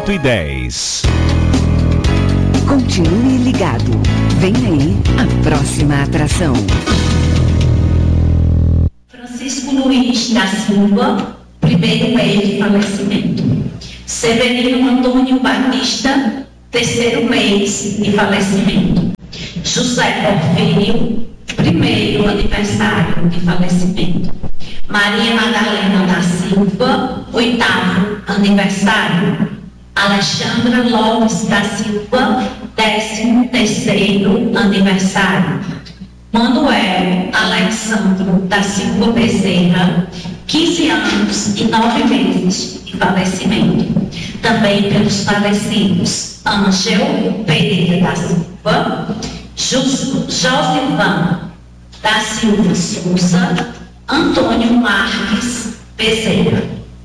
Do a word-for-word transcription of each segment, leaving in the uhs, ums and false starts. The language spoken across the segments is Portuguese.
cento e dez. Continue ligado. Vem aí a próxima atração. Francisco Luiz da Silva, primeiro mês de falecimento. Severino Antônio Batista, terceiro mês de falecimento. José Porfírio, primeiro aniversário de falecimento. Maria Madalena da Silva, oitavo aniversário. Alexandra Lopes da Silva, décimo terceiro aniversário. Manuel Alexandro da Silva Bezerra, quinze anos e nove meses de falecimento. Também pelos falecidos Ângel Pereira da Silva, Josivan da Silva Souza, Antônio Marques Bezerra.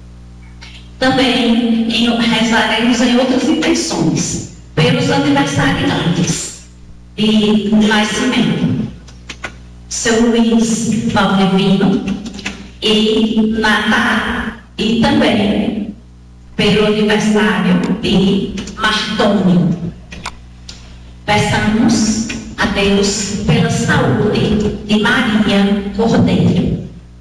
Também em, rezaremos em outras intenções, pelos aniversariantes de nascimento. Seu Luiz Valdivino e Natal, e também pelo aniversário de Martônio. Peçamos a Deus pela saúde de Maria Cordeiro.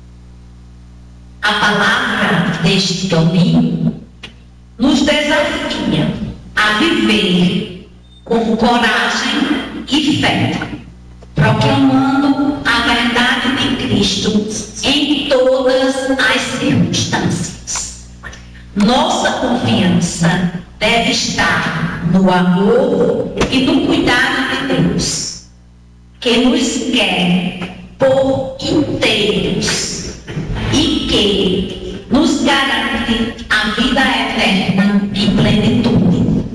A palavra deste domingo nos desafia a viver com coragem e fé, proclamando a verdade de Cristo em todas as circunstâncias. Nossa confiança deve estar no amor e no cuidado de Deus, que nos quer por inteiros e que nos garante a vida eterna em plenitude.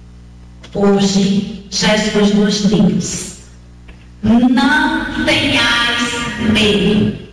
Hoje, Jesus nos diz: não tenhais medo,